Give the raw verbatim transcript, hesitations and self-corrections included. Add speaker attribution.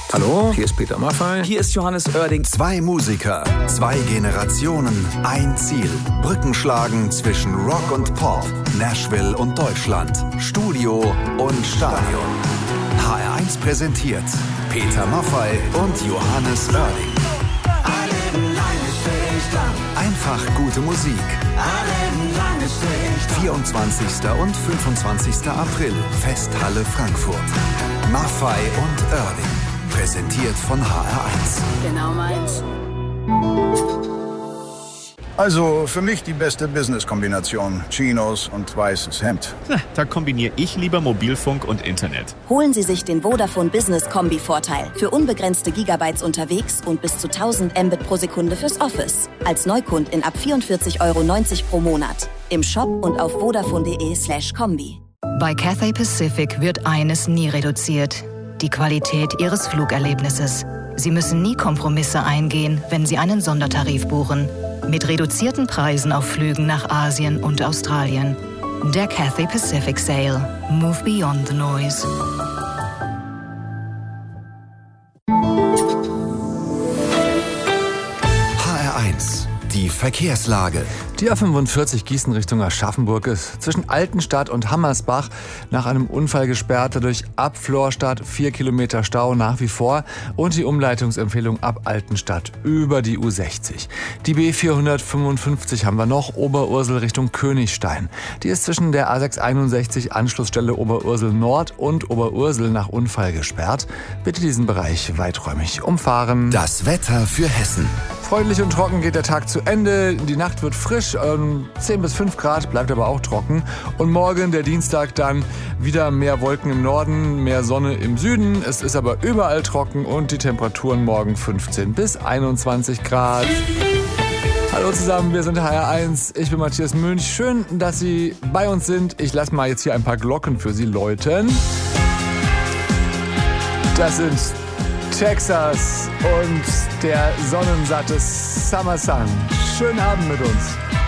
Speaker 1: Hallo, hier ist Peter Maffay.
Speaker 2: Hier ist Johannes Oerding.
Speaker 3: Zwei Musiker, zwei Generationen, ein Ziel. Brücken schlagen zwischen Rock und Pop, Nashville und Deutschland, Studio und Stadion. H R eins präsentiert Peter Maffay und Johannes Oerding. Einfach gute Musik. vierundzwanzigster und fünfundzwanzigster April, Festhalle Frankfurt. Maffay und Oerding. Präsentiert von H R eins.
Speaker 4: Genau meins.
Speaker 5: Also für mich die beste Business-Kombination. Chinos und weißes Hemd.
Speaker 6: Na, da kombiniere ich lieber Mobilfunk und Internet.
Speaker 7: Holen Sie sich den Vodafone Business Kombi-Vorteil. Für unbegrenzte Gigabytes unterwegs und bis zu tausend Mbit pro Sekunde fürs Office. Als Neukundin ab vierundvierzig Euro neunzig pro Monat. Im Shop und auf vodafone.de slash Kombi.
Speaker 8: Bei Cathay Pacific wird eines nie reduziert. Die Qualität Ihres Flugerlebnisses. Sie müssen nie Kompromisse eingehen, wenn Sie einen Sondertarif buchen. Mit reduzierten Preisen auf Flügen nach Asien und Australien. Der Cathay Pacific Sale. Move beyond the noise.
Speaker 3: H R eins. Die Verkehrslage.
Speaker 9: Die A fünfundvierzig Gießen Richtung Aschaffenburg ist zwischen Altenstadt und Hammersbach nach einem Unfall gesperrt, dadurch ab Florstadt vier Kilometer Stau nach wie vor und die Umleitungsempfehlung ab Altenstadt über die U sechzig. Die B vierhundertfünfundfünfzig haben wir noch, Oberursel Richtung Königstein. Die ist zwischen der A sechshunderteinundsechzig Anschlussstelle Oberursel Nord und Oberursel nach Unfall gesperrt. Bitte diesen Bereich weiträumig umfahren.
Speaker 3: Das Wetter für Hessen.
Speaker 9: Freundlich und trocken geht der Tag zu Ende. Die Nacht wird frisch, ähm, zehn bis fünf Grad, bleibt aber auch trocken. Und morgen, der Dienstag, dann wieder mehr Wolken im Norden, mehr Sonne im Süden. Es ist aber überall trocken und die Temperaturen morgen fünfzehn bis einundzwanzig Grad. Hallo zusammen, wir sind H R eins. Ich bin Matthias Münch. Schön, dass Sie bei uns sind. Ich lasse mal jetzt hier ein paar Glocken für Sie läuten. Das sind Texas und der sonnensatte Summer Sun. Schönen Abend mit uns.